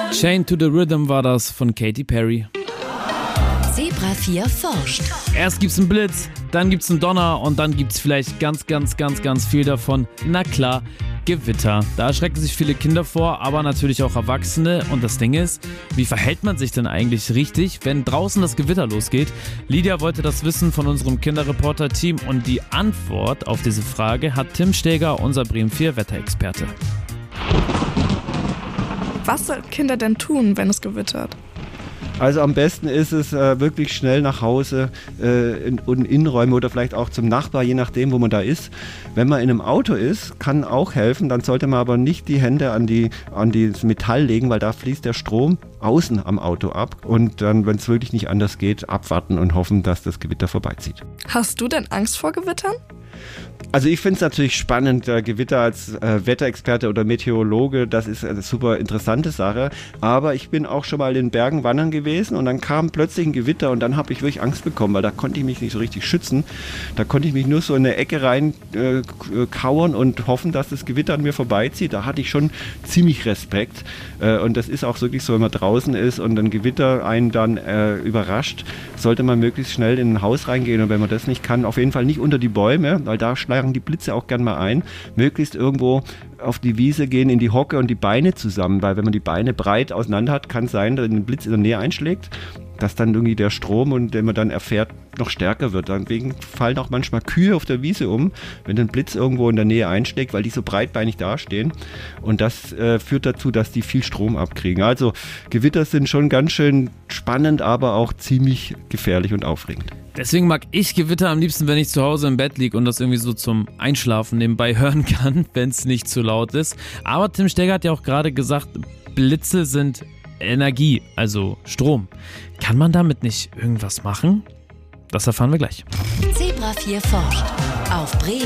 Chained to the Rhythm war das von Katy Perry. Zebra 4 forscht. Erst gibt's einen Blitz, dann gibt's einen Donner und dann gibt's vielleicht ganz viel davon. Na klar, Gewitter. Da erschrecken sich viele Kinder vor, aber natürlich auch Erwachsene. Und das Ding ist, wie verhält man sich denn eigentlich richtig, wenn draußen das Gewitter losgeht? Lydia wollte das wissen von unserem Kinderreporter-Team und die Antwort auf diese Frage hat Tim Steger, unser Bremen 4 Wetterexperte. Was sollten Kinder denn tun, wenn es gewittert? Also am besten ist es wirklich schnell nach Hause in Innenräume oder vielleicht auch zum Nachbar, je nachdem, wo man da ist. Wenn man in einem Auto ist, kann auch helfen, dann sollte man aber nicht die Hände an das Metall legen, weil da fließt der Strom außen am Auto ab. Und dann, wenn es wirklich nicht anders geht, abwarten und hoffen, dass das Gewitter vorbeizieht. Hast du denn Angst vor Gewittern? Also ich finde es natürlich spannend, Gewitter als Wetterexperte oder Meteorologe, das ist eine super interessante Sache, aber ich bin auch schon mal in den Bergen wandern gewesen und dann kam plötzlich ein Gewitter und dann habe ich wirklich Angst bekommen, weil da konnte ich mich nicht so richtig schützen, da konnte ich mich nur so in eine Ecke rein kauern und hoffen, dass das Gewitter an mir vorbeizieht, da hatte ich schon ziemlich Respekt und das ist auch wirklich so, wenn man draußen ist und ein Gewitter einen dann überrascht, sollte man möglichst schnell in ein Haus reingehen und wenn man das nicht kann, auf jeden Fall nicht unter die Bäume, weil da schlagen die Blitze auch gern mal ein. Möglichst irgendwo auf die Wiese gehen, in die Hocke und die Beine zusammen, weil wenn man die Beine breit auseinander hat, kann es sein, dass ein Blitz in der Nähe einschlägt, dass dann irgendwie der Strom, und den man dann erfährt, noch stärker wird. Deswegen fallen auch manchmal Kühe auf der Wiese um, wenn ein Blitz irgendwo in der Nähe einschlägt, weil die so breitbeinig dastehen. Und das führt dazu, dass die viel Strom abkriegen. Also Gewitter sind schon ganz schön spannend, aber auch ziemlich gefährlich und aufregend. Deswegen mag ich Gewitter am liebsten, wenn ich zu Hause im Bett liege und das irgendwie so zum Einschlafen nebenbei hören kann, wenn es nicht zu laut ist. Aber Tim Steger hat ja auch gerade gesagt, Blitze sind Energie, also Strom. Kann man damit nicht irgendwas machen? Das erfahren wir gleich. Zebra 4 forscht auf Bremen